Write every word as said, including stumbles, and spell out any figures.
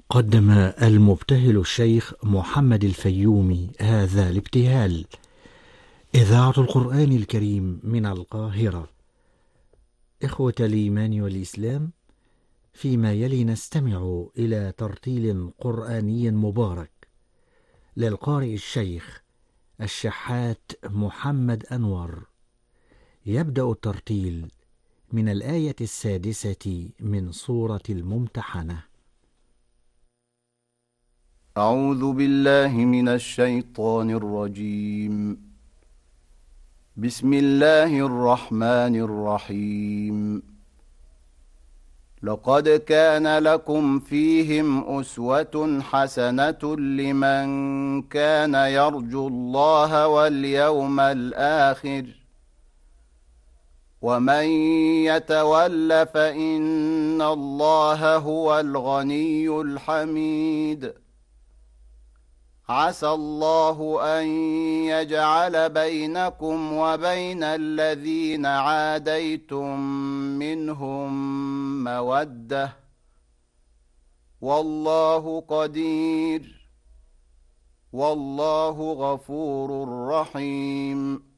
قدم المبتهل الشيخ محمد الفيومي هذا الابتهال. إذاعة القرآن الكريم من القاهرة. إخوة الإيمان والإسلام، فيما يلي نستمع إلى ترتيل قرآني مبارك للقارئ الشيخ الشحات محمد أنور. يبدأ الترتيل من الآية السادسة من سورة الممتحنة. أعوذ بالله من الشيطان الرجيم. بسم الله الرحمن الرحيم. لقد كان لكم فيهم أسوة حسنة لمن كان يرجو الله واليوم الآخر ومن يتول فإن الله هو الغني الحميد. عسى الله أن يجعل بينكم وبين الذين عاديتم منهم مودة، والله قدير، والله غفور رحيم.